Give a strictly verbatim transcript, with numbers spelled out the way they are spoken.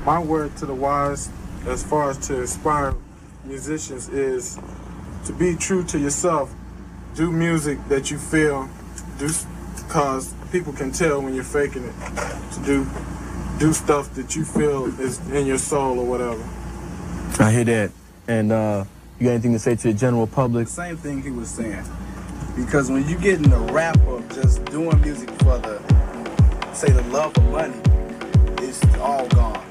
my word to the wise, as far as to inspire musicians, is to be true to yourself. Do music that you feel, do, because people can tell when you're faking it. To do, do stuff that you feel is in your soul or whatever. I hear that. And uh, you got anything to say to the general public? Same thing he was saying. Because when you get in the rap of just doing music for the, say, the love of money, it's all gone.